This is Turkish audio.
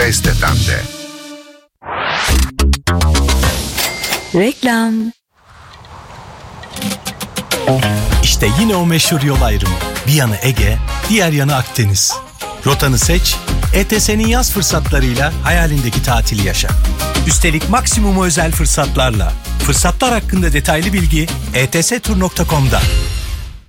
Best FM'de. Reklam. İşte yine o meşhur yol ayrımı. Bir yanı Ege, diğer yanı Akdeniz. Rotanı seç, ETS'nin yaz fırsatlarıyla hayalindeki tatili yaşa. Üstelik maksimum özel fırsatlarla. Fırsatlar hakkında detaylı bilgi etstur.com'da.